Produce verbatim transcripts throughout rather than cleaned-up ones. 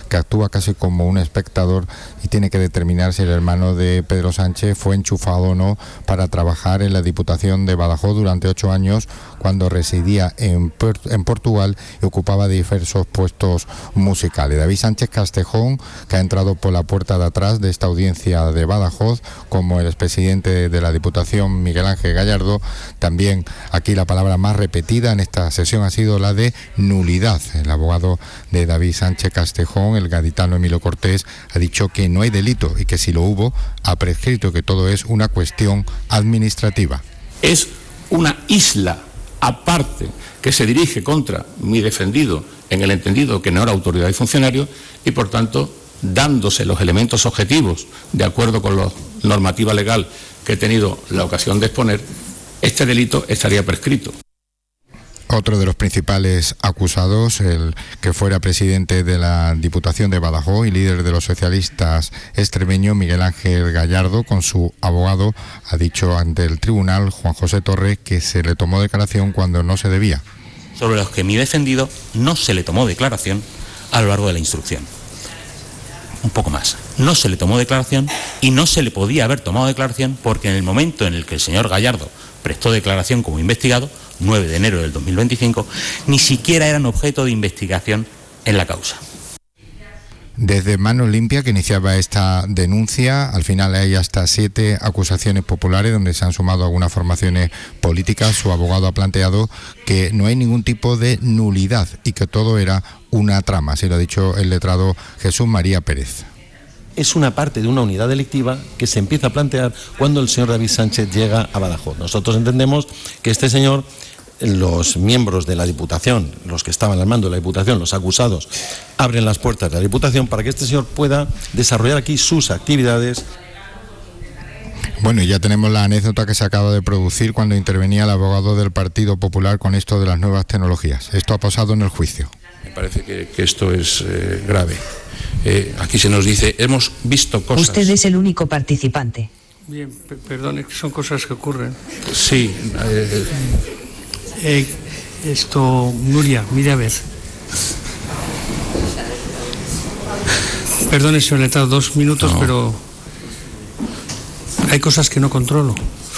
que actúa casi como un espectador y tiene que determinar si el hermano de Pedro Sánchez fue enchufado o no para trabajar en la Diputación de Badajoz durante ocho años, cuando residía en, en Portugal y ocupaba diversos puestos musicales. David Sánchez Castejón, que ha entrado por la puerta de atrás de esta audiencia de Badajoz, como el expresidente de la Diputación Miguel Ángel Gallardo. También aquí la palabra más repetida en esta sesión ha sido la de nulidad. El abogado de David Sánchez Castejón, el gaditano Emilio Cortés, ha dicho que no hay delito y que si lo hubo, ha prescrito, que todo es una cuestión administrativa. Es una isla aparte que se dirige contra mi defendido en el entendido que no era autoridad y funcionario, y por tanto, dándose los elementos objetivos de acuerdo con la normativa legal que he tenido la ocasión de exponer, este delito estaría prescrito. Otro de los principales acusados, el que fuera presidente de la Diputación de Badajoz y líder de los socialistas extremeños, Miguel Ángel Gallardo, con su abogado, ha dicho ante el tribunal, Juan José Torres, que se le tomó declaración cuando no se debía. Sobre los que mi defendido no se le tomó declaración a lo largo de la instrucción. Un poco más. No se le tomó declaración y no se le podía haber tomado declaración porque en el momento en el que el señor Gallardo prestó declaración como investigado, nueve de enero del dos mil veinticinco, ni siquiera eran objeto de investigación en la causa. Desde Manos Limpias, que iniciaba esta denuncia, al final hay hasta siete acusaciones populares donde se han sumado algunas formaciones políticas. Su abogado ha planteado que no hay ningún tipo de nulidad y que todo era una trama, así lo ha dicho el letrado Jesús María Pérez. Es una parte de una unidad delictiva que se empieza a plantear cuando el señor David Sánchez llega a Badajoz. Nosotros entendemos que este señor, los miembros de la Diputación, los que estaban al mando de la Diputación, los acusados, abren las puertas de la Diputación para que este señor pueda desarrollar aquí sus actividades. Bueno, y ya tenemos la anécdota que se acaba de producir cuando intervenía el abogado del Partido Popular con esto de las nuevas tecnologías. Esto ha pasado en el juicio. Me parece que, que esto es eh, grave. Eh, aquí se nos dice, hemos visto cosas... Usted es el único participante. Bien, perdone, son cosas que ocurren. Sí. Eh, eh, esto, Nuria, mire a ver. Perdone, señor letrado, dos minutos, no. Pero hay cosas que no controlo.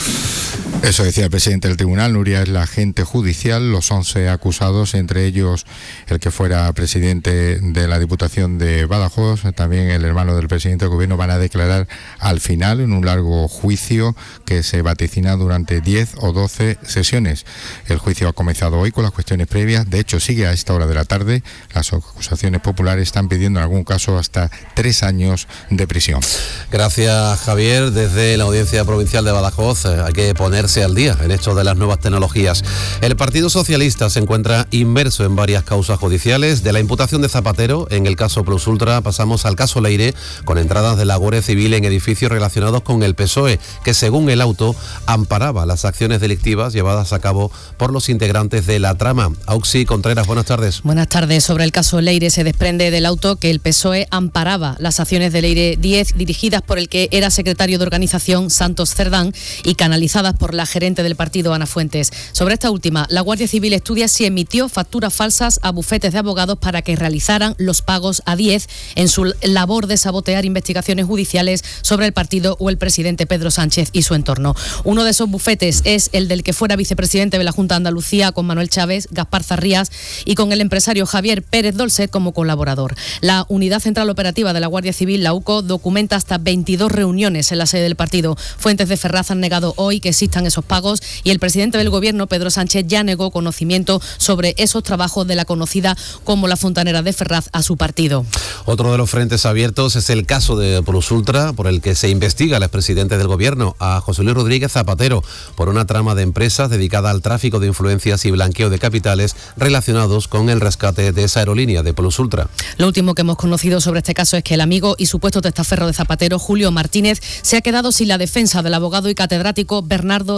Eso decía el presidente del tribunal. Nuria es la agente judicial. Los once acusados, entre ellos el que fuera presidente de la Diputación de Badajoz, también el hermano del presidente del gobierno, van a declarar al final en un largo juicio que se vaticina durante diez o doce sesiones. El juicio ha comenzado hoy con las cuestiones previas. De hecho, sigue a esta hora de la tarde. Las acusaciones populares están pidiendo en algún caso hasta tres años de prisión. Gracias, Javier. Desde la Audiencia Provincial de Badajoz eh, hay que ponerse al día en esto de las nuevas tecnologías. El Partido Socialista se encuentra inmerso en varias causas judiciales. De la imputación de Zapatero en el caso Plus Ultra pasamos al caso Leire, con entradas de la Guardia Civil en edificios relacionados con el P S O E, que según el auto amparaba las acciones delictivas llevadas a cabo por los integrantes de la trama. Auxi Contreras, buenas tardes. Buenas tardes. Sobre el caso Leire se desprende del auto que el P S O E amparaba las acciones de Leire diez dirigidas por el que era secretario de organización Santos Cerdán y canalizadas por la gerente del partido Ana Fuentes. Sobre esta última, la Guardia Civil estudia si emitió facturas falsas a bufetes de abogados para que realizaran los pagos a diez en su labor de sabotear investigaciones judiciales sobre el partido o el presidente Pedro Sánchez y su entorno. Uno de esos bufetes es el del que fuera vicepresidente de la Junta de Andalucía con Manuel Chávez, Gaspar Zarrías, y con el empresario Javier Pérez Dolcet como colaborador. La Unidad Central Operativa de la Guardia Civil, la U C O, documenta hasta veintidós reuniones en la sede del partido. Fuentes de Ferraz han negado hoy que existan esos pagos y el presidente del gobierno, Pedro Sánchez, ya negó conocimiento sobre esos trabajos de la conocida como la Fontanera de Ferraz a su partido. Otro de los frentes abiertos es el caso de Plus Ultra, por el que se investiga al expresidente del gobierno, a José Luis Rodríguez Zapatero, por una trama de empresas dedicada al tráfico de influencias y blanqueo de capitales relacionados con el rescate de esa aerolínea de Plus Ultra. Lo último que hemos conocido sobre este caso es que el amigo y supuesto testaferro de Zapatero, Julio Martínez, se ha quedado sin la defensa del abogado y catedrático Bernardo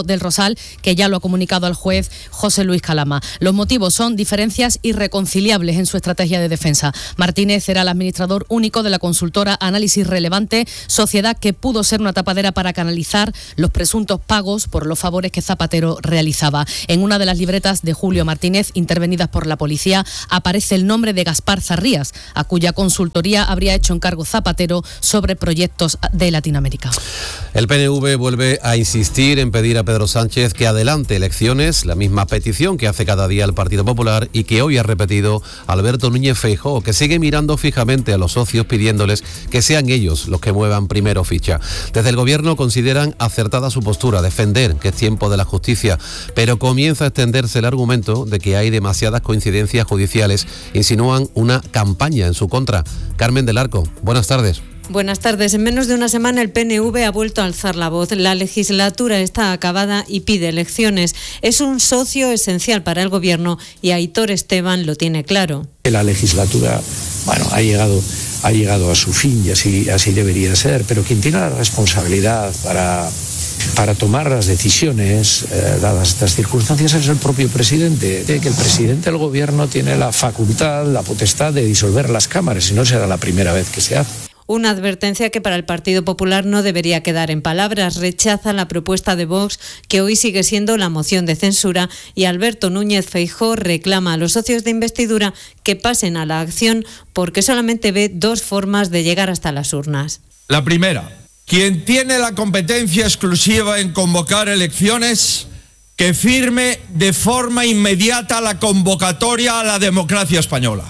del Rosal, que ya lo ha comunicado al juez José Luis Calama. Los motivos son diferencias irreconciliables en su estrategia de defensa. Martínez era el administrador único de la consultora Análisis Relevante, sociedad que pudo ser una tapadera para canalizar los presuntos pagos por los favores que Zapatero realizaba. En una de las libretas de Julio Martínez, intervenidas por la policía, aparece el nombre de Gaspar Zarrías, a cuya consultoría habría hecho encargo Zapatero sobre proyectos de Latinoamérica. El P N V vuelve a insistir en pedir a Pedro Sánchez que adelante elecciones, la misma petición que hace cada día el Partido Popular y que hoy ha repetido Alberto Núñez Feijóo, que sigue mirando fijamente a los socios pidiéndoles que sean ellos los que muevan primero ficha. Desde el Gobierno consideran acertada su postura, defender que es tiempo de la justicia, pero comienza a extenderse el argumento de que hay demasiadas coincidencias judiciales, insinúan una campaña en su contra. Carmen del Arco, buenas tardes. Buenas tardes. En menos de una semana el P N V ha vuelto a alzar la voz. La legislatura está acabada y pide elecciones. Es un socio esencial para el Gobierno y Aitor Esteban lo tiene claro. La legislatura, bueno, ha llegado, ha llegado a su fin y así, así debería ser, pero quien tiene la responsabilidad para... para tomar las decisiones, eh, dadas estas circunstancias, es el propio presidente. Que el presidente del Gobierno tiene la facultad, la potestad de disolver las cámaras, y no será la primera vez que se hace. Una advertencia que para el Partido Popular no debería quedar en palabras. Rechaza la propuesta de Vox, que hoy sigue siendo la moción de censura, y Alberto Núñez Feijóo reclama a los socios de investidura que pasen a la acción porque solamente ve dos formas de llegar hasta las urnas. La primera: quien tiene la competencia exclusiva en convocar elecciones, que firme de forma inmediata la convocatoria a la democracia española.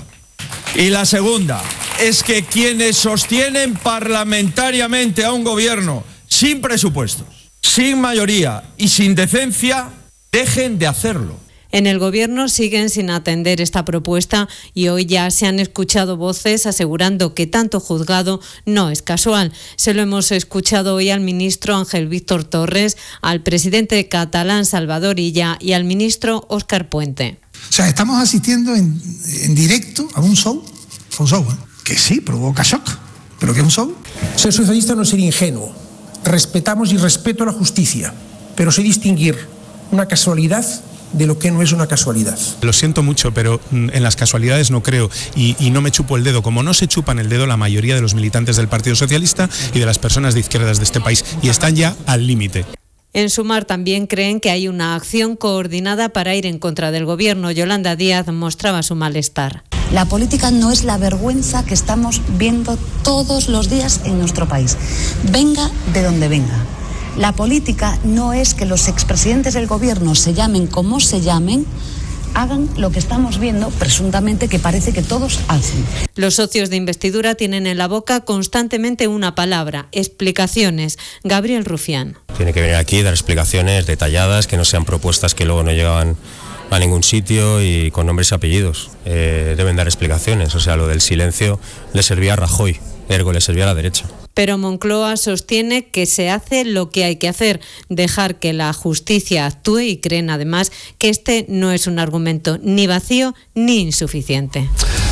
Y la segunda es que quienes sostienen parlamentariamente a un gobierno sin presupuestos, sin mayoría y sin decencia, dejen de hacerlo. En el Gobierno siguen sin atender esta propuesta y hoy ya se han escuchado voces asegurando que tanto juzgado no es casual. Se lo hemos escuchado hoy al ministro Ángel Víctor Torres, al presidente catalán Salvador Illa y al ministro Óscar Puente. O sea, estamos asistiendo en, en directo a un show, un show, ¿eh? Que sí, provoca shock, pero que es un show. Ser socialista no es ser ingenuo. Respetamos y respeto la justicia, pero sé distinguir una casualidad de lo que no es una casualidad. Lo siento mucho, pero en las casualidades no creo y, y no me chupo el dedo, como no se chupan el dedo la mayoría de los militantes del Partido Socialista y de las personas de izquierdas de este país, y están ya al límite. En Sumar también creen que hay una acción coordinada para ir en contra del Gobierno. Yolanda Díaz mostraba su malestar. La política no es la vergüenza que estamos viendo todos los días en nuestro país, venga de donde venga. La política no es que los expresidentes del Gobierno se llamen como se llamen, hagan lo que estamos viendo, presuntamente, que parece que todos hacen. Los socios de investidura tienen en la boca constantemente una palabra: explicaciones. Gabriel Rufián. Tiene que venir aquí, dar explicaciones detalladas, que no sean propuestas que luego no llegaban a ningún sitio y con nombres y apellidos. Eh, deben dar explicaciones. O sea, lo del silencio le servía a Rajoy, ergo le servía a la derecha. Pero Moncloa sostiene que se hace lo que hay que hacer, dejar que la justicia actúe, y creen además que este no es un argumento ni vacío ni insuficiente.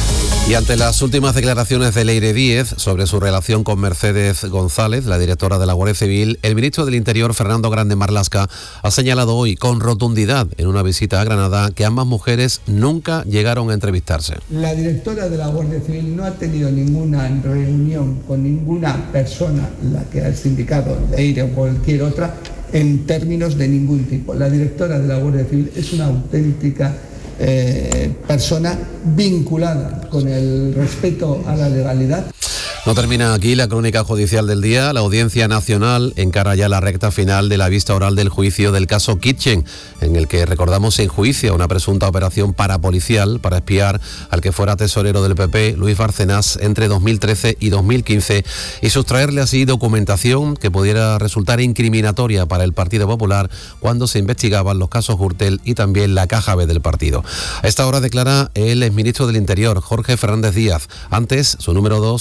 Y ante las últimas declaraciones de Leire Díez sobre su relación con Mercedes González, la directora de la Guardia Civil, el ministro del Interior, Fernando Grande Marlaska, ha señalado hoy con rotundidad en una visita a Granada que ambas mujeres nunca llegaron a entrevistarse. La directora de la Guardia Civil no ha tenido ninguna reunión con ninguna persona, la que ha indicado Leire o cualquier otra, en términos de ningún tipo. La directora de la Guardia Civil es una auténtica Eh, persona vinculada con el respeto a la legalidad. No termina aquí la crónica judicial del día. La Audiencia Nacional encara ya la recta final de la vista oral del juicio del caso Kitchen, en el que, recordamos, se enjuicia una presunta operación parapolicial para espiar al que fuera tesorero del P P, Luis Bárcenas, entre dos mil trece y dos mil quince, y sustraerle así documentación que pudiera resultar incriminatoria para el Partido Popular cuando se investigaban los casos Gürtel y también la caja B del partido. A esta hora declara el exministro del Interior, Jorge Fernández Díaz. Antes, su número dos, el exsecretario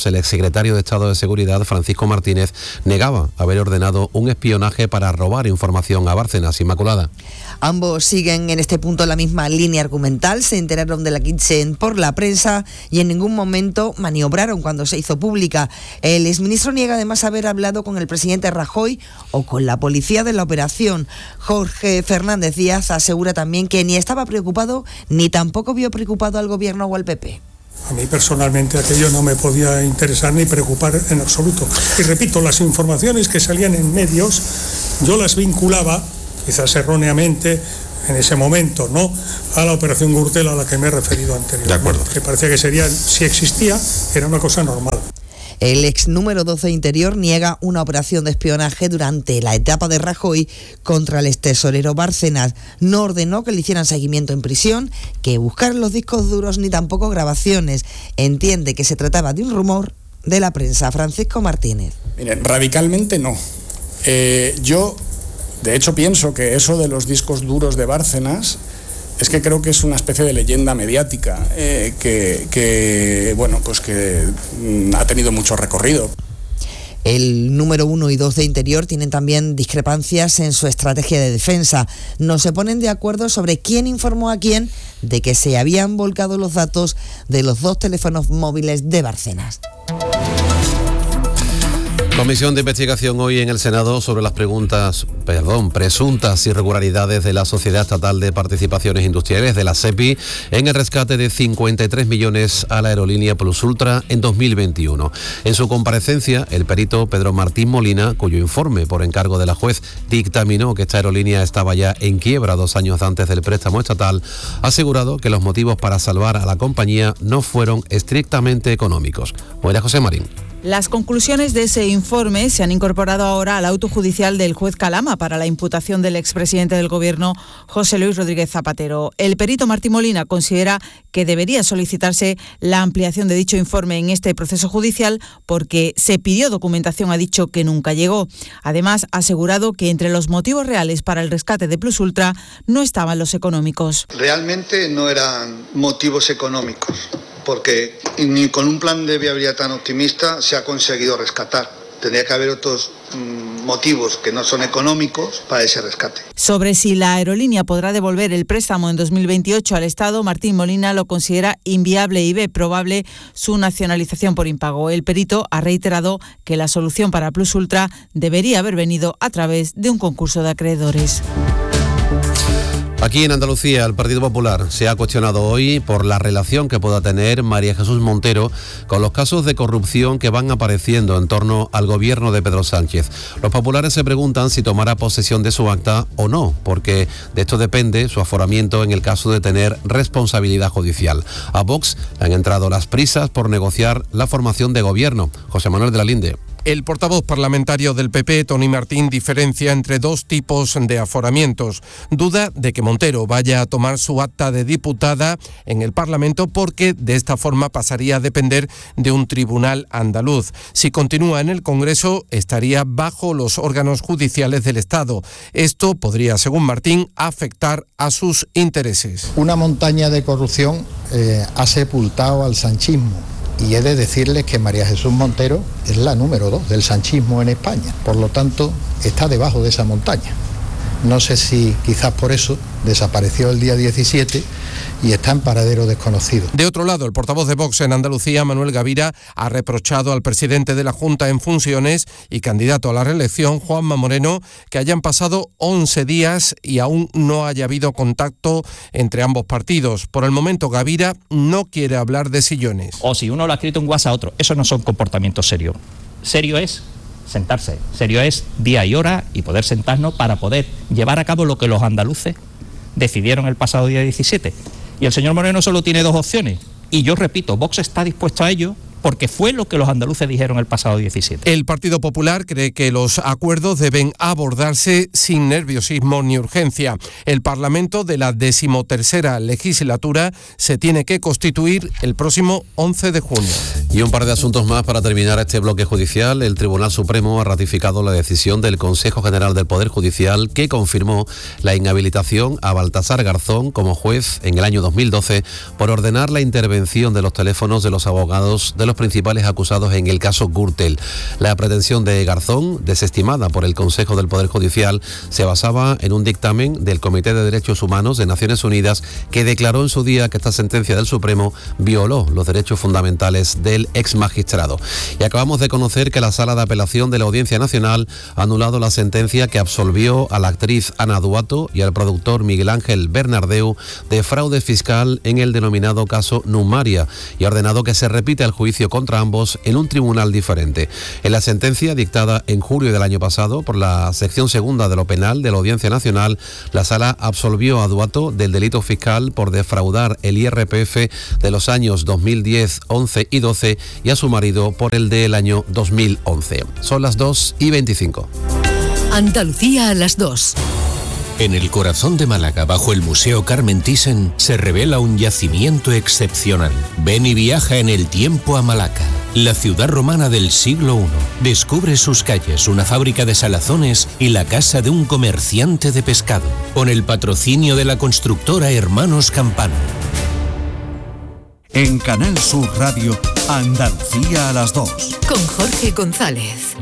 secretario de Estado de Seguridad, Francisco Martínez, negaba haber ordenado un espionaje para robar información a Bárcenas. Inmaculada. Ambos siguen en este punto la misma línea argumental, se enteraron de la Kitchen por la prensa y en ningún momento maniobraron cuando se hizo pública. El exministro niega además haber hablado con el presidente Rajoy o con la policía de la operación. Jorge Fernández Díaz asegura también que ni estaba preocupado ni tampoco vio preocupado al gobierno o al P P. A mí personalmente aquello no me podía interesar ni preocupar en absoluto. Y repito, las informaciones que salían en medios, yo las vinculaba, quizás erróneamente, en ese momento, ¿no?, a la operación Gürtel a la que me he referido anteriormente. De acuerdo. Que parecía que sería, si existía, era una cosa normal. El ex número doce de Interior niega una operación de espionaje durante la etapa de Rajoy contra el extesorero Bárcenas. No ordenó que le hicieran seguimiento en prisión, que buscaran los discos duros ni tampoco grabaciones. Entiende que se trataba de un rumor de la prensa. Francisco Martínez. Miren, radicalmente no. Eh, yo, de hecho, pienso que eso de los discos duros de Bárcenas es que creo que es una especie de leyenda mediática eh, que, que, bueno, pues que mm, ha tenido mucho recorrido. El número uno y dos de Interior tienen también discrepancias en su estrategia de defensa. No se ponen de acuerdo sobre quién informó a quién de que se habían volcado los datos de los dos teléfonos móviles de Bárcenas. Comisión de investigación hoy en el Senado sobre las preguntas, perdón, presuntas irregularidades de la Sociedad Estatal de Participaciones Industriales, de la SEPI, en el rescate de cincuenta y tres millones a la aerolínea Plus Ultra en dos mil veintiuno. En su comparecencia, el perito Pedro Martín Molina, cuyo informe por encargo de la juez dictaminó que esta aerolínea estaba ya en quiebra dos años antes del préstamo estatal, ha asegurado que los motivos para salvar a la compañía no fueron estrictamente económicos. María José Marín. Las conclusiones de ese informe se han incorporado ahora al auto judicial del juez Calama para la imputación del expresidente del Gobierno, José Luis Rodríguez Zapatero. El perito Martín Molina considera que debería solicitarse la ampliación de dicho informe en este proceso judicial porque se pidió documentación, ha dicho que nunca llegó. Además, ha asegurado que entre los motivos reales para el rescate de Plus Ultra no estaban los económicos. Realmente no eran motivos económicos, porque ni con un plan de viabilidad tan optimista se ha conseguido rescatar. Tendría que haber otros mmm, motivos que no son económicos para ese rescate. Sobre si la aerolínea podrá devolver el préstamo en dos mil veintiocho al Estado, Martín Molina lo considera inviable y ve probable su nacionalización por impago. El perito ha reiterado que la solución para Plus Ultra debería haber venido a través de un concurso de acreedores. Aquí en Andalucía, el Partido Popular se ha cuestionado hoy por la relación que pueda tener María Jesús Montero con los casos de corrupción que van apareciendo en torno al gobierno de Pedro Sánchez. Los populares se preguntan si tomará posesión de su acta o no, porque de esto depende su aforamiento en el caso de tener responsabilidad judicial. A Vox han entrado las prisas por negociar la formación de gobierno. José Manuel de la Linde. El portavoz parlamentario del P P, Tony Martín, diferencia entre dos tipos de aforamientos. Duda de que Montero vaya a tomar su acta de diputada en el Parlamento porque de esta forma pasaría a depender de un tribunal andaluz. Si continúa en el Congreso, estaría bajo los órganos judiciales del Estado. Esto podría, según Martín, afectar a sus intereses. Una montaña de corrupción eh, ha sepultado al sanchismo. Y he de decirles que María Jesús Montero es la número dos del sanchismo en España. Por lo tanto, está debajo de esa montaña. No sé si quizás por eso desapareció el día diecisiete y está en paradero desconocido. De otro lado, el portavoz de Vox en Andalucía, Manuel Gavira, ha reprochado al presidente de la Junta en funciones y candidato a la reelección, Juanma Moreno, que hayan pasado once días y aún no haya habido contacto entre ambos partidos. Por el momento, Gavira no quiere hablar de sillones. O si uno lo ha escrito en WhatsApp a otro, eso no son comportamientos serios. Serio es sentarse, serio es día y hora y poder sentarnos para poder llevar a cabo lo que los andaluces decidieron el pasado día diecisiete. Y el señor Moreno solo tiene dos opciones. Y yo repito, Vox está dispuesto a ello porque fue lo que los andaluces dijeron el pasado diecisiete. El Partido Popular cree que los acuerdos deben abordarse sin nerviosismo ni urgencia. El Parlamento de la decimotercera legislatura se tiene que constituir el próximo once de junio. Y un par de asuntos más para terminar este bloque judicial. El Tribunal Supremo ha ratificado la decisión del Consejo General del Poder Judicial que confirmó la inhabilitación a Baltasar Garzón como juez en el año dos mil doce por ordenar la intervención de los teléfonos de los abogados de los los principales acusados en el caso Gürtel. La pretensión de Garzón, desestimada por el Consejo del Poder Judicial, se basaba en un dictamen del Comité de Derechos Humanos de Naciones Unidas que declaró en su día que esta sentencia del Supremo violó los derechos fundamentales del ex magistrado. Y acabamos de conocer que la Sala de Apelación de la Audiencia Nacional ha anulado la sentencia que absolvió a la actriz Ana Duato y al productor Miguel Ángel Bernardeu de fraude fiscal en el denominado caso Numaria y ha ordenado que se repita el juicio contra ambos en un tribunal diferente. En la sentencia dictada en julio del año pasado por la sección segunda de lo penal de la Audiencia Nacional, la Sala absolvió a Duato del delito fiscal por defraudar el I R P F de los años dos mil diez, once y doce y a su marido por el del año dos mil once. Son las dos y veinticinco. Andalucía a las dos. En el corazón de Málaga, bajo el Museo Carmen Thyssen, se revela un yacimiento excepcional. Ven y viaja en el tiempo a Malaca, la ciudad romana del siglo primero. Descubre sus calles, una fábrica de salazones y la casa de un comerciante de pescado, con el patrocinio de la constructora Hermanos Campano. En Canal Sur Radio, Andalucía a las dos. Con Jorge González.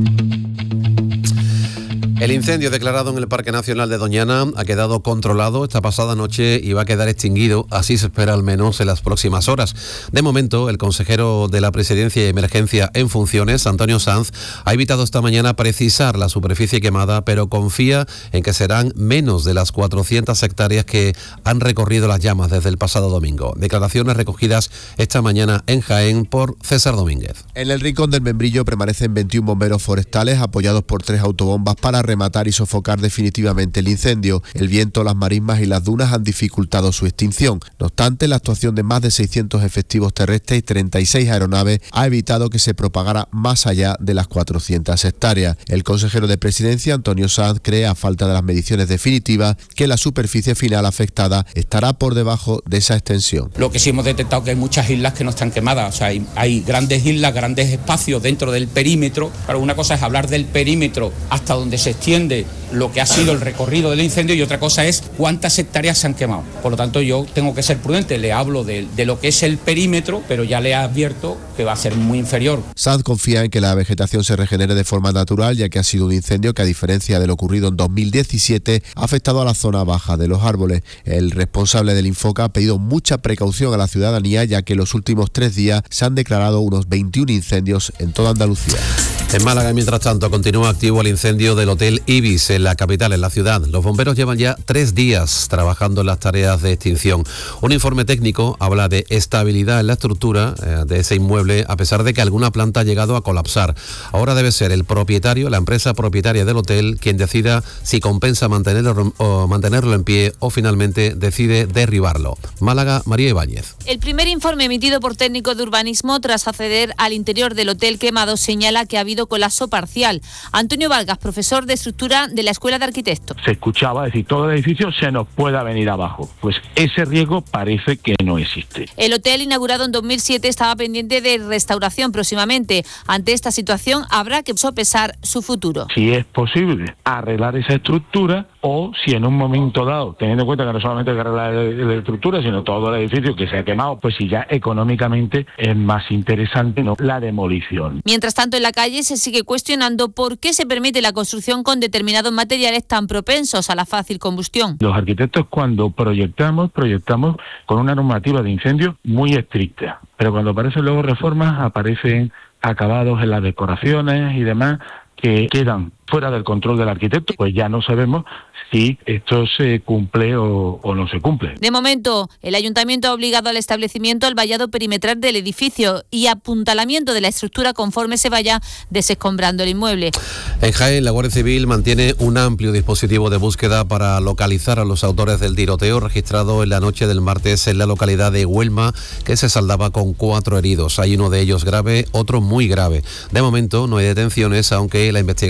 El incendio declarado en el Parque Nacional de Doñana ha quedado controlado esta pasada noche y va a quedar extinguido, así se espera al menos en las próximas horas. De momento, el consejero de la Presidencia y Emergencia en funciones, Antonio Sanz, ha evitado esta mañana precisar la superficie quemada, pero confía en que serán menos de las cuatrocientas hectáreas que han recorrido las llamas desde el pasado domingo. Declaraciones recogidas esta mañana en Jaén por César Domínguez. En el Rincón del Membrillo permanecen veintiún bomberos forestales apoyados por tres autobombas para rematar y sofocar definitivamente el incendio. El viento, las marismas y las dunas han dificultado su extinción. No obstante, la actuación de más de seiscientos efectivos terrestres y treinta y seis aeronaves ha evitado que se propagara más allá de las cuatrocientas hectáreas. El consejero de Presidencia, Antonio Sanz, cree, a falta de las mediciones definitivas, que la superficie final afectada estará por debajo de esa extensión. Lo que sí hemos detectado que hay muchas islas que no están quemadas, o sea, hay, hay grandes islas, grandes espacios dentro del perímetro. Claro, una cosa es hablar del perímetro hasta donde se extiende lo que ha sido el recorrido del incendio y otra cosa es cuántas hectáreas se han quemado. Por lo tanto, yo tengo que ser prudente, le hablo de, de lo que es el perímetro, pero ya le advierto que va a ser muy inferior. Sanz confía en que la vegetación se regenere de forma natural, ya que ha sido un incendio que, a diferencia de lo ocurrido en dos mil diecisiete, ha afectado a la zona baja de los árboles. El responsable del Infoca ha pedido mucha precaución a la ciudadanía, ya que en los últimos tres días se han declarado unos veintiún incendios en toda Andalucía. En Málaga, mientras tanto, continúa activo el incendio del Hotel Ibis en la capital, en la ciudad. Los bomberos llevan ya tres días trabajando en las tareas de extinción. Un informe técnico habla de estabilidad en la estructura eh, de ese inmueble, a pesar de que alguna planta ha llegado a colapsar. Ahora debe ser el propietario, la empresa propietaria del hotel, quien decida si compensa mantenerlo, o mantenerlo en pie o finalmente decide derribarlo. Málaga, María Ibáñez. El primer informe emitido por técnicos de urbanismo tras acceder al interior del hotel quemado señala que ha habido colapso parcial. Antonio Vargas, profesor de estructura de la Escuela de Arquitectos. Se escuchaba decir, todo el edificio se nos pueda venir abajo. Pues ese riesgo parece que no existe. El hotel, inaugurado en dos mil siete, estaba pendiente de restauración próximamente. Ante esta situación, habrá que sopesar su futuro. Si es posible arreglar esa estructura o si en un momento dado, teniendo en cuenta que no solamente hay que arreglar la estructura, sino todo el edificio que se ha quemado, pues si ya económicamente es más interesante, ¿no?, la demolición. Mientras tanto, en la calle se sigue cuestionando por qué se permite la construcción con determinados materiales tan propensos a la fácil combustión. Los arquitectos, cuando proyectamos, proyectamos con una normativa de incendio muy estricta, pero cuando aparecen luego reformas, aparecen acabados en las decoraciones y demás que quedan fuera del control del arquitecto, pues ya no sabemos si esto se cumple o, o no se cumple. De momento, el ayuntamiento ha obligado al establecimiento al vallado perimetral del edificio y apuntalamiento de la estructura conforme se vaya desescombrando el inmueble. En Jaén, la Guardia Civil mantiene un amplio dispositivo de búsqueda para localizar a los autores del tiroteo registrado en la noche del martes en la localidad de Huelma, que se saldaba con cuatro heridos. Hay uno de ellos grave, otro muy grave. De momento no hay detenciones, aunque la investigación ha avanzado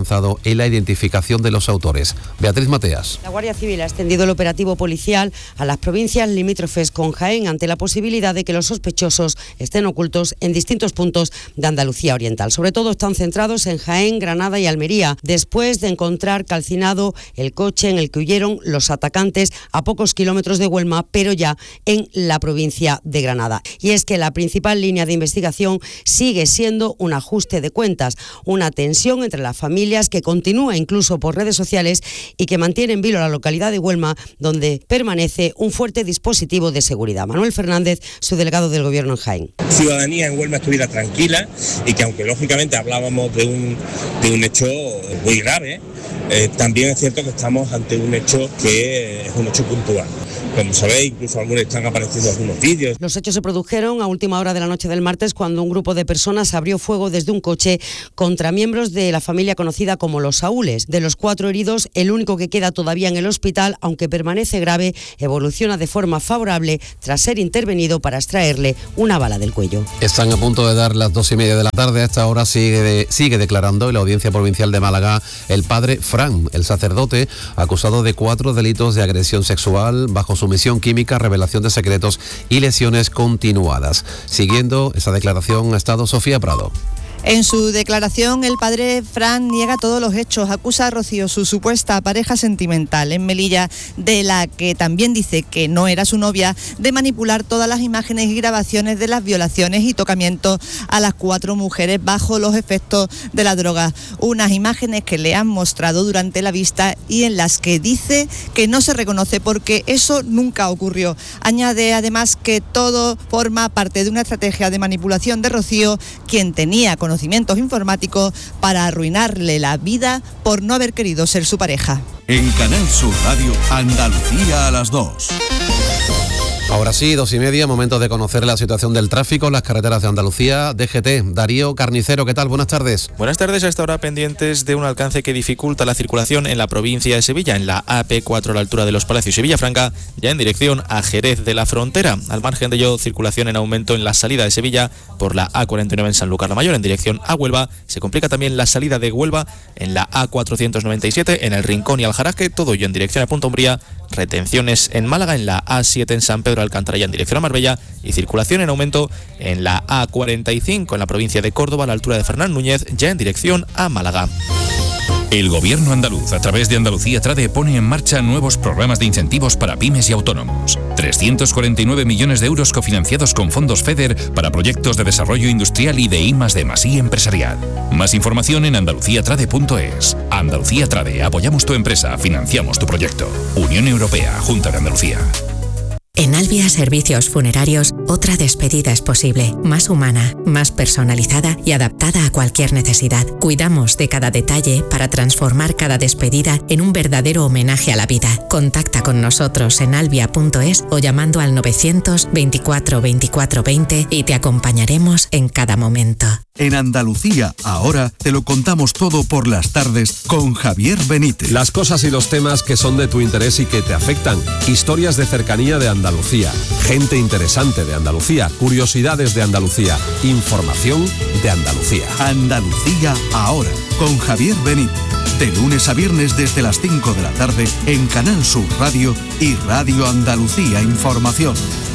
avanzado en la identificación de los autores. Beatriz Mateas. La Guardia Civil ha extendido el operativo policial a las provincias limítrofes con Jaén ante la posibilidad de que los sospechosos estén ocultos en distintos puntos de Andalucía Oriental. Sobre todo están centrados en Jaén, Granada y Almería, después de encontrar calcinado el coche en el que huyeron los atacantes a pocos kilómetros de Huelma, pero ya en la provincia de Granada. Y es que la principal línea de investigación sigue siendo un ajuste de cuentas, una tensión entre las familias que continúa incluso por redes sociales y que mantiene en vilo la localidad de Huelma, donde permanece un fuerte dispositivo de seguridad. Manuel Fernández, su delegado del Gobierno en Jaén. Ciudadanía en Huelma estuviera tranquila y que aunque lógicamente hablábamos de un, de un hecho muy grave, eh, también es cierto que estamos ante un hecho que es un hecho puntual. Como sabéis, incluso algunos están apareciendo algunos vídeos. Los hechos se produjeron a última hora de la noche del martes cuando un grupo de personas abrió fuego desde un coche contra miembros de la familia conocida como los Saúles. De los cuatro heridos, el único que queda todavía en el hospital, aunque permanece grave, evoluciona de forma favorable tras ser intervenido para extraerle una bala del cuello. Están a punto de dar las dos y media de la tarde. A esta hora sigue, de, sigue declarando en la Audiencia Provincial de Málaga el padre Fran, el sacerdote, acusado de cuatro delitos de agresión sexual bajo sumisión química, revelación de secretos y lesiones continuadas. Siguiendo esa declaración ha estado Sofía Prado. En su declaración, el padre Fran niega todos los hechos, acusa a Rocío, su supuesta pareja sentimental en Melilla, de la que también dice que no era su novia, de manipular todas las imágenes y grabaciones de las violaciones y tocamientos a las cuatro mujeres bajo los efectos de la droga. Unas imágenes que le han mostrado durante la vista y en las que dice que no se reconoce porque eso nunca ocurrió. Añade además que todo forma parte de una estrategia de manipulación de Rocío, quien tenía con conocimientos informáticos para arruinarle la vida por no haber querido ser su pareja. En Canal Sur Radio, Andalucía a las dos. Ahora sí, dos y media, momento de conocer la situación del tráfico en las carreteras de Andalucía. D G T, Darío Carnicero, ¿qué tal? Buenas tardes. Buenas tardes, a esta hora pendientes de un alcance que dificulta la circulación en la provincia de Sevilla, en la A P cuatro a la altura de Los Palacios y Villafranca, ya en dirección a Jerez de la Frontera. Al margen de ello, circulación en aumento en la salida de Sevilla por la A cuarenta y nueve en Sanlúcar la Mayor en dirección a Huelva. Se complica también la salida de Huelva en la A cuatrocientos noventa y siete en El Rincón y Aljaraque, todo ello en dirección a Punta Umbría. Retenciones en Málaga en la A siete en San Pedro Alcántara ya en dirección a Marbella y circulación en aumento en la A cuarenta y cinco en la provincia de Córdoba a la altura de Fernán Núñez ya en dirección a Málaga. El Gobierno andaluz, a través de Andalucía Trade, pone en marcha nuevos programas de incentivos para pymes y autónomos. trescientos cuarenta y nueve millones de euros cofinanciados con fondos FEDER para proyectos de desarrollo industrial y de I más D más I empresarial. Más información en andalucía trade punto es. Andalucía Trade, apoyamos tu empresa, financiamos tu proyecto. Unión Europea, Junta de Andalucía. En Albia Servicios Funerarios, otra despedida es posible, más humana, más personalizada y adaptada a cualquier necesidad. Cuidamos de cada detalle para transformar cada despedida en un verdadero homenaje a la vida. Contacta con nosotros en albia punto es o llamando al novecientos veinticuatro veinticuatro veinte y te acompañaremos en cada momento. En Andalucía, ahora te lo contamos todo por las tardes con Javier Benítez. Las cosas y los temas que son de tu interés y que te afectan. Historias de cercanía de Andalucía. Gente interesante de Andalucía. Curiosidades de Andalucía. Información de Andalucía. Andalucía ahora con Javier Benítez. De lunes a viernes desde las cinco de la tarde en Canal Sur Radio y Radio Andalucía Información.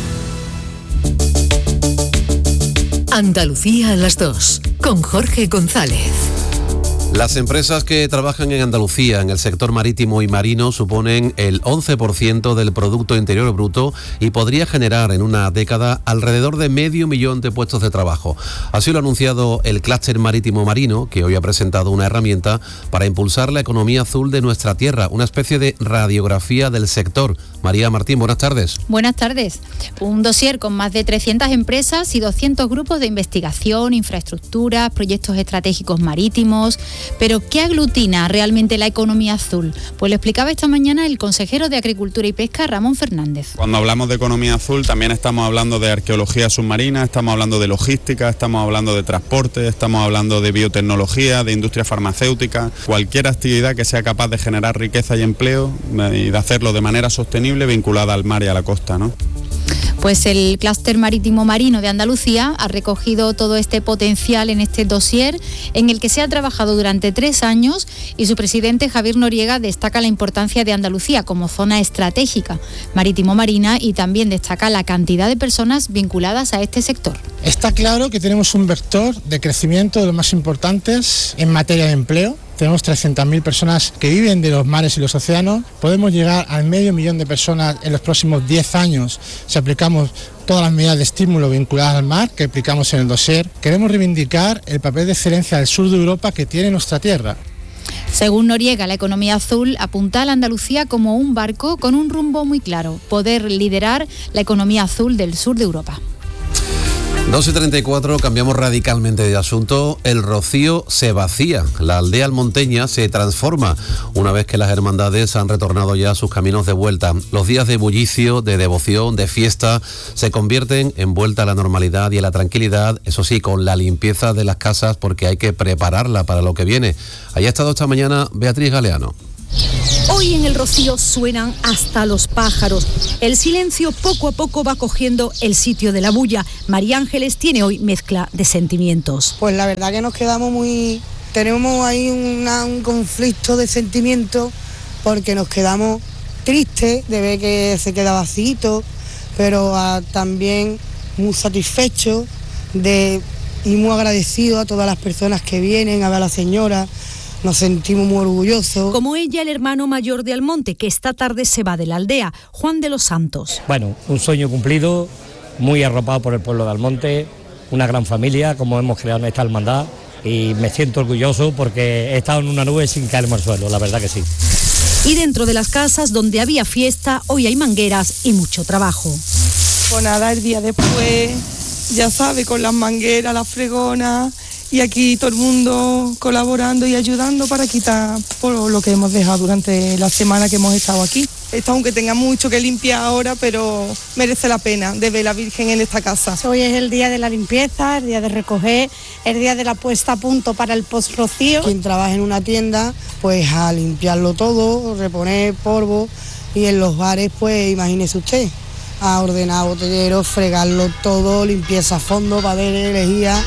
Andalucía a las dos, con Jorge González. Las empresas que trabajan en Andalucía en el sector marítimo y marino suponen el once por ciento del Producto Interior Bruto y podría generar en una década alrededor de medio millón de puestos de trabajo. Así lo ha anunciado el Clúster Marítimo Marino, que hoy ha presentado una herramienta para impulsar la economía azul de nuestra tierra, una especie de radiografía del sector. María Martín, buenas tardes. Buenas tardes. Un dossier con más de trescientas empresas y doscientos grupos de investigación, infraestructuras, proyectos estratégicos marítimos. Pero, ¿qué aglutina realmente la economía azul? Pues lo explicaba esta mañana el consejero de Agricultura y Pesca, Ramón Fernández. Cuando hablamos de economía azul también estamos hablando de arqueología submarina, estamos hablando de logística, estamos hablando de transporte, estamos hablando de biotecnología, de industria farmacéutica, cualquier actividad que sea capaz de generar riqueza y empleo y de hacerlo de manera sostenible vinculada al mar y a la costa, ¿no? Pues el clúster marítimo marino de Andalucía ha recogido todo este potencial en este dossier en el que se ha trabajado durante tres años y su presidente Javier Noriega destaca la importancia de Andalucía como zona estratégica marítimo-marina y también destaca la cantidad de personas vinculadas a este sector. Está claro que tenemos un vector de crecimiento de los más importantes en materia de empleo. Tenemos trescientas mil personas que viven de los mares y los océanos. Podemos llegar al medio millón de personas en los próximos diez años si aplicamos todas las medidas de estímulo vinculadas al mar que aplicamos en el dossier. Queremos reivindicar el papel de excelencia del sur de Europa que tiene nuestra tierra. Según Noriega, la economía azul apunta a la Andalucía como un barco con un rumbo muy claro, poder liderar la economía azul del sur de Europa. dos y treinta y cuatro, cambiamos radicalmente de asunto. El Rocío se vacía, la aldea almonteña se transforma una vez que las hermandades han retornado ya a sus caminos de vuelta. Los días de bullicio, de devoción, de fiesta se convierten en vuelta a la normalidad y a la tranquilidad, eso sí, con la limpieza de las casas porque hay que prepararla para lo que viene. Allí ha estado esta mañana Beatriz Galeano. Hoy en el Rocío suenan hasta los pájaros. El silencio poco a poco va cogiendo el sitio de la bulla. María Ángeles tiene hoy mezcla de sentimientos. Pues la verdad que nos quedamos muy... Tenemos ahí una, un conflicto de sentimientos porque nos quedamos tristes de ver que se queda vacío, pero uh, también muy satisfechos de, y muy agradecidos a todas las personas que vienen a ver a la señora. Nos sentimos muy orgullosos. Como ella, el hermano mayor de Almonte, que esta tarde se va de la aldea, Juan de los Santos. Bueno, un sueño cumplido, muy arropado por el pueblo de Almonte, una gran familia, como hemos creado en esta hermandad, y me siento orgulloso porque he estado en una nube sin caerme al suelo, la verdad que sí. Y dentro de las casas donde había fiesta, hoy hay mangueras y mucho trabajo. Pues nada, el día después, ya sabe, con las mangueras, las fregonas... Y aquí todo el mundo colaborando y ayudando para quitar por lo que hemos dejado durante la semana que hemos estado aquí. Esto aunque tenga mucho que limpiar ahora, pero merece la pena de ver a la Virgen en esta casa. Hoy es el día de la limpieza, el día de recoger, el día de la puesta a punto para el post-rocío. Quien trabaja en una tienda, pues a limpiarlo todo, reponer polvo, y en los bares, pues imagínese usted, a ordenar botelleros, fregarlo todo, limpieza a fondo para ver energía.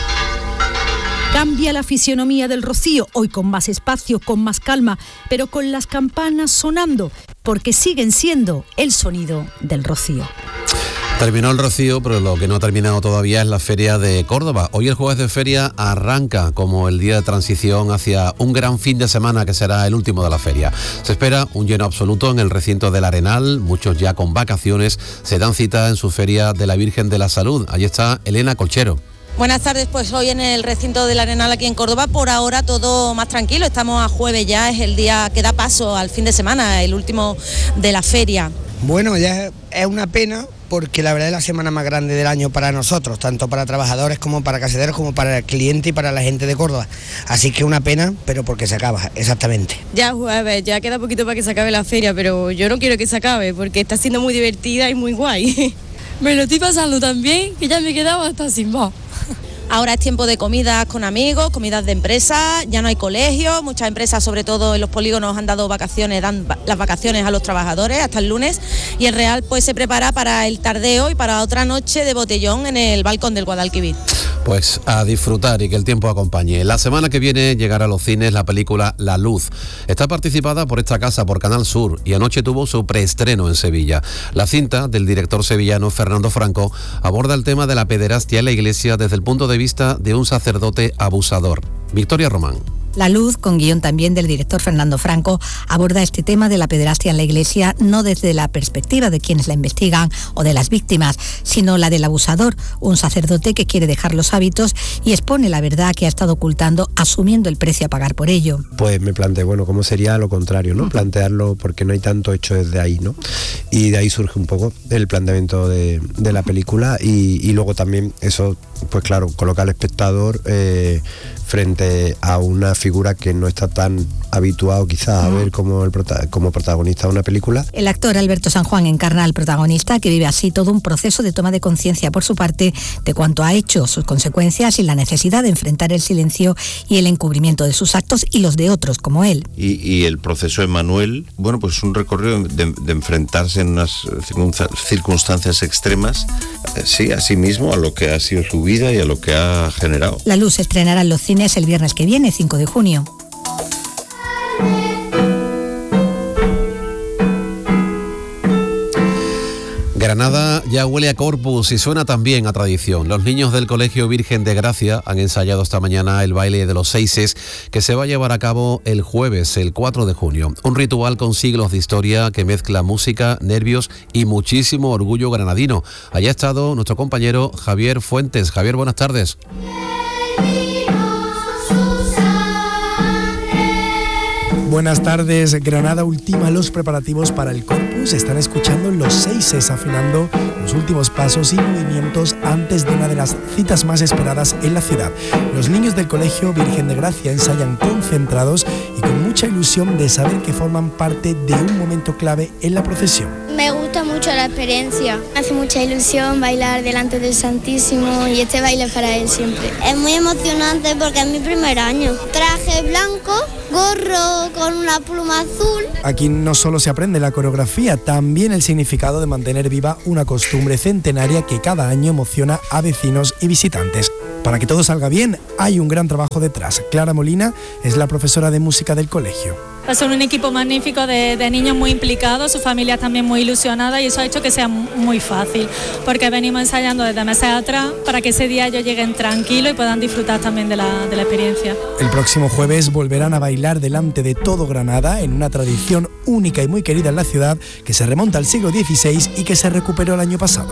Cambia la fisionomía del Rocío, hoy con más espacio, con más calma, pero con las campanas sonando, porque siguen siendo el sonido del Rocío. Terminó el Rocío, pero lo que no ha terminado todavía es la Feria de Córdoba. Hoy el jueves de feria arranca como el día de transición hacia un gran fin de semana que será el último de la feria. Se espera un lleno absoluto en el recinto del Arenal, muchos ya con vacaciones se dan cita en su Feria de la Virgen de la Salud. Allí está Elena Colchero. Buenas tardes, pues hoy en el recinto del Arenal aquí en Córdoba, por ahora todo más tranquilo, estamos a jueves ya, es el día que da paso al fin de semana, el último de la feria. Bueno, ya es una pena porque la verdad es la semana más grande del año para nosotros, tanto para trabajadores como para caseteros, como para el cliente y para la gente de Córdoba. Así que una pena, pero porque se acaba, exactamente. Ya jueves, ya queda poquito para que se acabe la feria, pero yo no quiero que se acabe porque está siendo muy divertida y muy guay. Me lo estoy pasando tan bien que ya me he quedado hasta sin voz. Ahora es tiempo de comidas con amigos, comidas de empresas, ya no hay colegios, muchas empresas, sobre todo en los polígonos, han dado vacaciones, dan las vacaciones a los trabajadores hasta el lunes, y el Real pues se prepara para el tardeo y para otra noche de botellón en el balcón del Guadalquivir. Pues a disfrutar y que el tiempo acompañe. La semana que viene llegará a los cines la película La Luz. Está participada por esta casa, por Canal Sur, y anoche tuvo su preestreno en Sevilla. La cinta del director sevillano Fernando Franco aborda el tema de la pederastia en la Iglesia desde el punto de vista de un sacerdote abusador. Victoria Román. La Luz, con guión también del director Fernando Franco, aborda este tema de la pederastia en la Iglesia no desde la perspectiva de quienes la investigan o de las víctimas, sino la del abusador, un sacerdote que quiere dejar los hábitos y expone la verdad que ha estado ocultando, asumiendo el precio a pagar por ello. Pues me planteé, bueno, ¿cómo sería lo contrario, no? Plantearlo porque no hay tanto hecho desde ahí, ¿no? Y de ahí surge un poco el planteamiento de, de la película y, y luego también eso, pues claro, coloca al espectador eh, frente a una figura que no está tan habituado quizás a ver como, el prota- como protagonista de una película. El actor Alberto San Juan encarna al protagonista, que vive así todo un proceso de toma de conciencia por su parte de cuanto ha hecho, sus consecuencias y la necesidad de enfrentar el silencio y el encubrimiento de sus actos y los de otros como él. Y, y el proceso de Manuel, bueno, pues un recorrido de, de enfrentarse en unas circunstancias extremas, eh, sí, a sí mismo, a lo que ha sido su vida y a lo que ha generado. La Luz se estrenará en los cines el viernes que viene, cinco de junio. Granada ya huele a Corpus y suena también a tradición. Los niños del Colegio Virgen de Gracia han ensayado esta mañana el baile de los seises, que se va a llevar a cabo el jueves, el cuatro de junio. Un ritual con siglos de historia que mezcla música, nervios y muchísimo orgullo granadino. Allá ha estado nuestro compañero Javier Fuentes. Javier, buenas tardes. Buenas tardes. Granada ultima los preparativos para el Corpus. Están escuchando los seises afinando los últimos pasos y movimientos antes de una de las citas más esperadas en la ciudad. Los niños del Colegio Virgen de Gracia ensayan concentrados y con mucha ilusión de saber que forman parte de un momento clave en la procesión. Me gusta mucho la experiencia. Me hace mucha ilusión bailar delante del Santísimo y este baile para él siempre. Es muy emocionante porque es mi primer año. Traje blanco, gorro con una pluma azul. Aquí no solo se aprende la coreografía, también el significado de mantener viva una costumbre centenaria que cada año emociona a vecinos y visitantes. Para que todo salga bien, hay un gran trabajo detrás. Clara Molina es la profesora de música del colegio. Son un equipo magnífico de, de niños muy implicados, su familia también muy ilusionada, y eso ha hecho que sea muy fácil, porque venimos ensayando desde meses atrás para que ese día ellos lleguen tranquilos y puedan disfrutar también de la, de la experiencia. El próximo jueves volverán a bailar delante de todo Granada en una tradición única y muy querida en la ciudad que se remonta al siglo dieciséis y que se recuperó el año pasado.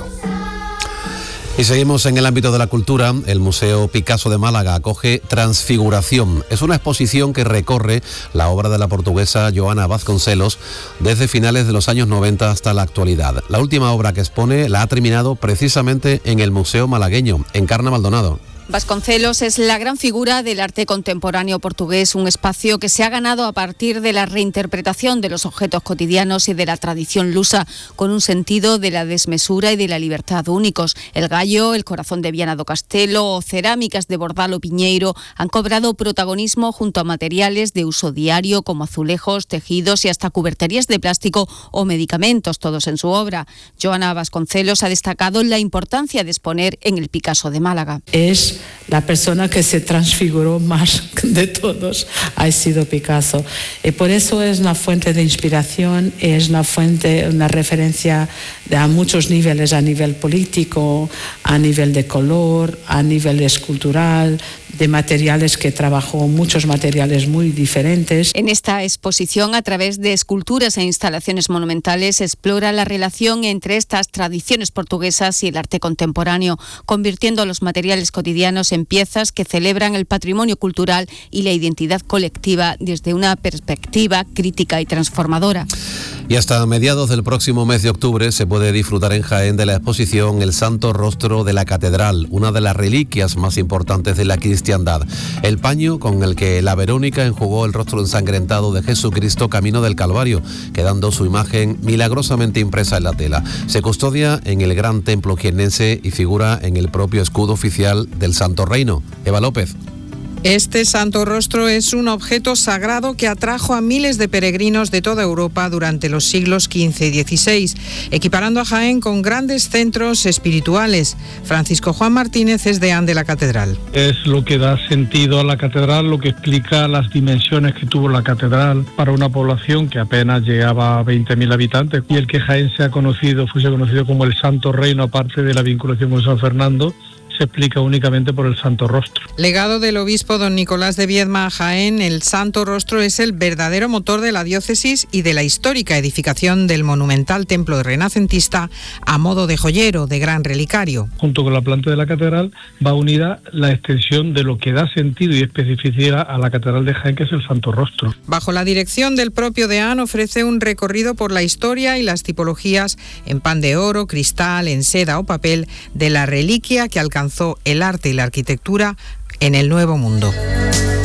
Y seguimos en el ámbito de la cultura. El Museo Picasso de Málaga acoge Transfiguración. Es una exposición que recorre la obra de la portuguesa Joana Vasconcelos desde finales de los años noventa hasta la actualidad. La última obra que expone la ha terminado precisamente en el Museo Malagueño, en Encarna Maldonado. Vasconcelos es la gran figura del arte contemporáneo portugués, un espacio que se ha ganado a partir de la reinterpretación de los objetos cotidianos y de la tradición lusa, con un sentido de la desmesura y de la libertad únicos. El gallo, el corazón de Viana do Castelo o cerámicas de Bordalo Piñeiro han cobrado protagonismo junto a materiales de uso diario como azulejos, tejidos y hasta cuberterías de plástico o medicamentos, todos en su obra. Joana Vasconcelos ha destacado la importancia de exponer en el Picasso de Málaga. Es la persona que se transfiguró más de todos, ha sido Picasso. Y por eso es una fuente de inspiración, es una fuente, una referencia a muchos niveles, a nivel político, a nivel de color, a nivel escultural, de materiales que trabajó, muchos materiales muy diferentes. En esta exposición, a través de esculturas e instalaciones monumentales, explora la relación entre estas tradiciones portuguesas y el arte contemporáneo, convirtiendo los materiales cotidianos en piezas que celebran el patrimonio cultural y la identidad colectiva desde una perspectiva crítica y transformadora. Y hasta mediados del próximo mes de octubre se puede disfrutar en Jaén de la exposición El Santo Rostro de la Catedral, una de las reliquias más importantes de la cristiandad. El paño con el que la Verónica enjugó el rostro ensangrentado de Jesucristo camino del Calvario, quedando su imagen milagrosamente impresa en la tela. Se custodia en el Gran Templo jiennense y figura en el propio escudo oficial del Santo Reino. Eva López. Este santo rostro es un objeto sagrado que atrajo a miles de peregrinos de toda Europa durante los siglos quince y dieciséis, equiparando a Jaén con grandes centros espirituales. Francisco Juan Martínez es deán de la catedral. Es lo que da sentido a la catedral, lo que explica las dimensiones que tuvo la catedral para una población que apenas llegaba a veinte mil habitantes, y el que Jaén sea conocido, fuese conocido como el Santo Reino, aparte de la vinculación con San Fernando, se explica únicamente por el Santo Rostro. Legado del obispo don Nicolás de Viedma a Jaén, el Santo Rostro es el verdadero motor de la diócesis y de la histórica edificación del monumental templo renacentista a modo de joyero, de gran relicario. Junto con la planta de la catedral va unida la extensión de lo que da sentido y especificidad a la catedral de Jaén, que es el Santo Rostro. Bajo la dirección del propio deán ofrece un recorrido por la historia y las tipologías en pan de oro, cristal, en seda o papel de la reliquia que alcanzó el arte y la arquitectura en el Nuevo Mundo.